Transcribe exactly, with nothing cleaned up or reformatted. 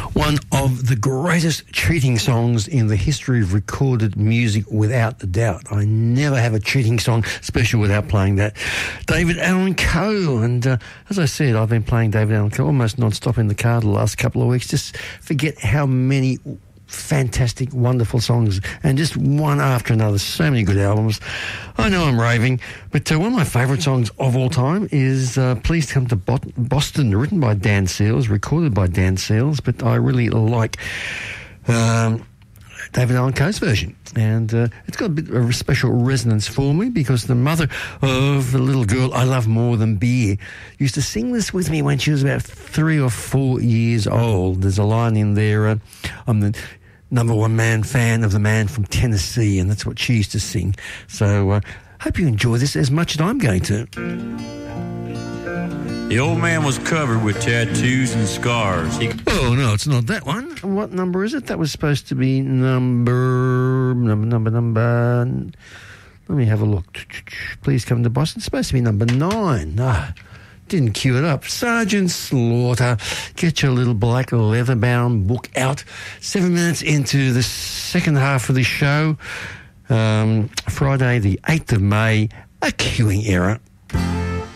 One of the greatest cheating songs in the history of recorded music, without a doubt. I never have a cheating song special without playing that. David Allan Coe. And uh, as I said, I've been playing David Allan Coe almost non-stop in the car the last couple of weeks. Just forget how many fantastic, wonderful songs, and just one after another. So many good albums. I know I'm raving, but uh, one of my favourite songs of all time is uh, Please Come to Bo- Boston, written by Dan Seals, recorded by Dan Seals, but I really like um, David Allan Coe's version. And uh, it's got a bit of a special resonance for me because the mother of the little girl I love more than beer used to sing this with me when she was about three or four years old. There's a line in there, uh, I'm the number one man fan of the man from Tennessee, and that's what she used to sing. So I uh, hope you enjoy this as much as I'm going to. The old man was covered with tattoos and scars. He... Oh, no, it's not that one. What number is it? That was supposed to be number, number, number, number. Let me have a look. Please Come to Boston. It's supposed to be number nine. Ah, didn't cue it up. Sergeant Slaughter, get your little black leather-bound book out. Seven minutes into the second half of the show. Um, Friday, the eighth of May, a queuing error.